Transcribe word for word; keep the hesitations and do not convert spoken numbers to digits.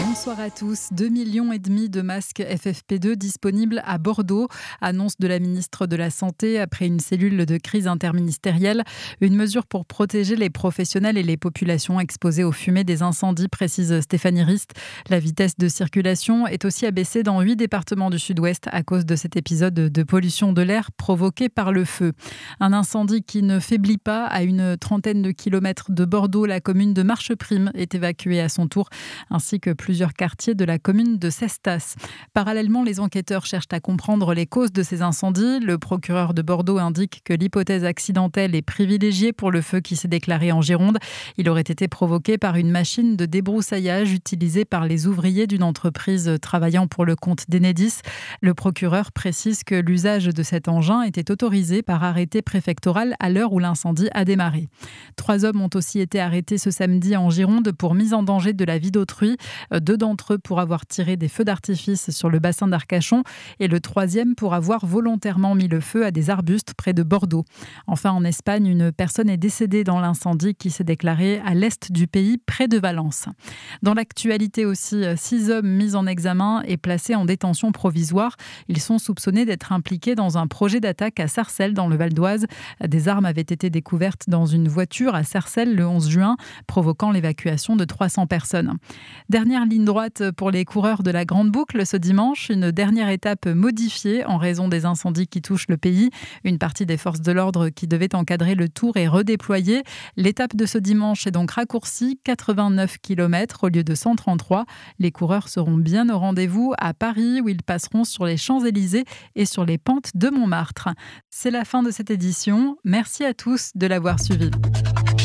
Bonsoir à tous. deux millions et demi de masques F F P deux disponibles à Bordeaux. Annonce de la ministre de la Santé après une cellule de crise interministérielle. Une mesure pour protéger les professionnels et les populations exposées aux fumées des incendies, précise Stéphanie Rist. La vitesse de circulation est aussi abaissée dans huit départements du sud-ouest à cause de cet épisode de pollution de l'air provoqué par le feu. Un incendie qui ne faiblit pas. À une trentaine de kilomètres de Bordeaux, la commune de Marcheprime est évacuée à son tour, ainsi que plusieurs quartiers de la commune de Cestas. Parallèlement, les enquêteurs cherchent à comprendre les causes de ces incendies. Le procureur de Bordeaux indique que l'hypothèse accidentelle est privilégiée pour le feu qui s'est déclaré en Gironde. Il aurait été provoqué par une machine de débroussaillage utilisée par les ouvriers d'une entreprise travaillant pour le compte d'Enedis. Le procureur précise que l'usage de cet engin était autorisé par arrêté préfectoral à l'heure où l'incendie a démarré. Trois hommes ont aussi été arrêtés ce samedi en Gironde pour mise en danger de la vie d'autrui. Deux d'entre eux pour avoir tiré des feux d'artifice sur le bassin d'Arcachon et le troisième pour avoir volontairement mis le feu à des arbustes près de Bordeaux. Enfin, en Espagne, une personne est décédée dans l'incendie qui s'est déclaré à l'est du pays, près de Valence. Dans l'actualité aussi, six hommes mis en examen et placés en détention provisoire. Ils sont soupçonnés d'être impliqués dans un projet d'attaque à Sarcelles, dans le Val d'Oise. Des armes avaient été découvertes dans une voiture à Sarcelles le onze juin, provoquant l'évacuation de trois cents personnes. Dernière ligne droite pour les coureurs de la Grande Boucle ce dimanche. Une dernière étape modifiée en raison des incendies qui touchent le pays. Une partie des forces de l'ordre qui devaient encadrer le tour est redéployée. L'étape de ce dimanche est donc raccourcie, quatre-vingt-neuf kilomètres au lieu de cent trente-trois. Les coureurs seront bien au rendez-vous à Paris où ils passeront sur les Champs-Élysées et sur les pentes de Montmartre. C'est la fin de cette édition. Merci à tous de l'avoir suivi.